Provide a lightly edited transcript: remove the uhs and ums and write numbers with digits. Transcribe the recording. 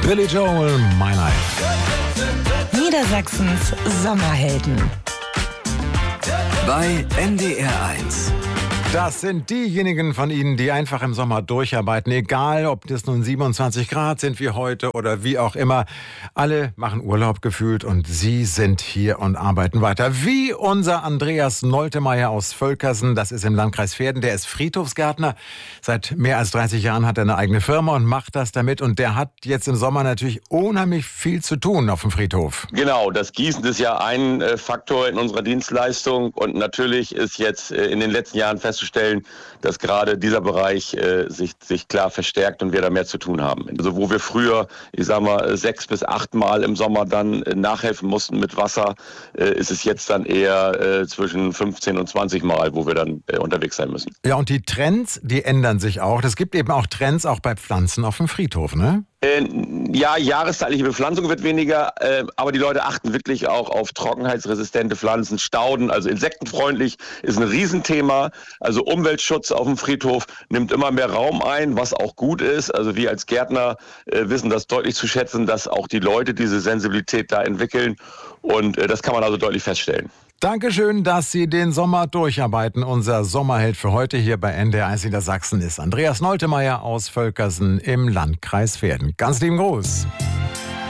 Billy Joel, My Life. Niedersachsens Sommerhelden. Bei NDR 1. Das sind diejenigen von Ihnen, die einfach im Sommer durcharbeiten, egal ob das nun 27 Grad sind wie heute oder wie auch immer. Alle machen Urlaub gefühlt und Sie sind hier und arbeiten weiter. Wie unser Andreas Noltemeyer aus Völkersen, das ist im Landkreis Verden, der ist Friedhofsgärtner. Seit mehr als 30 Jahren hat er eine eigene Firma und macht das damit. Und der hat jetzt im Sommer natürlich unheimlich viel zu tun auf dem Friedhof. Genau, das Gießen ist ja ein Faktor in unserer Dienstleistung und natürlich ist jetzt in den letzten Jahren festzustellen, dass gerade dieser Bereich sich klar verstärkt und wir da mehr zu tun haben. Also wo wir früher, 6 bis 8 Mal im Sommer dann nachhelfen mussten mit Wasser, ist es jetzt dann eher zwischen 15 und 20 Mal, wo wir dann unterwegs sein müssen. Ja, und die Trends, die ändern sich auch. Es gibt eben auch Trends auch bei Pflanzen auf dem Friedhof, ne? Ja, jahreszeitliche Bepflanzung wird weniger, aber die Leute achten wirklich auch auf trockenheitsresistente Pflanzen, Stauden, also insektenfreundlich ist ein Riesenthema. Also Umweltschutz auf dem Friedhof nimmt immer mehr Raum ein, was auch gut ist. Also wir als Gärtner wissen das deutlich zu schätzen, dass auch die Leute diese Sensibilität da entwickeln und das kann man also deutlich feststellen. Dankeschön, dass Sie den Sommer durcharbeiten. Unser Sommerheld für heute hier bei NDR 1 Niedersachsen ist Andreas Noltemeyer aus Völkersen im Landkreis Verden. Ganz lieben Gruß.